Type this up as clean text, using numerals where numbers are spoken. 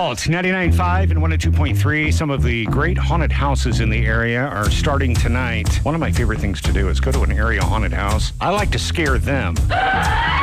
Vault, 99.5 and 102.3. Some of the great haunted houses in the area are starting tonight. One of my favorite things to do is go to an area haunted house. I like to scare them.